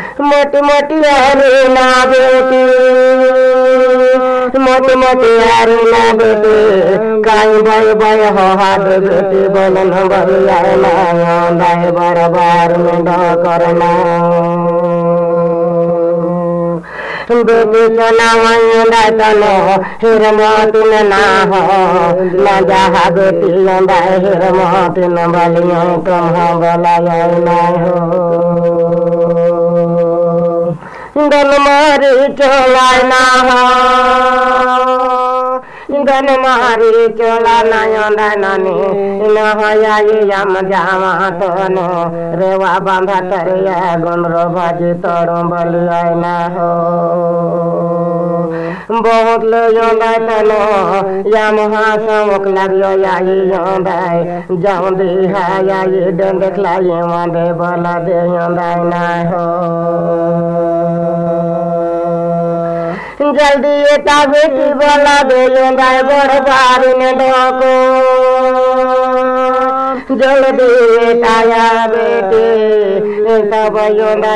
मोटी मोटी अरुणा बेटी मोटी मोटी अरुणा बेटी काई भय भय हो हाथ बेटी बोलन बलिया दाय बराबर में करना बेटी चला दातनो हिरमती ना हो न जहा बेटी दाय हिरमती न बलिया तुम बोलाया ना हो गन मारी चोला ना गन मारी चोला ना नानी न होया यम जामा तनो रेवा बांधा तरिया गुनरो भाजी तोरो बलिया ना हो बहुत ले तनो यम हासमुख लगियो याई योंदाय जाऊं दी है याई डंग खलाई मांदे बोला दे योंदाय ना हो जल्दी ये बेटी बोला दे योंदाय बड़ बारी ने डोको जल्दी ये बेटी तब योंदाय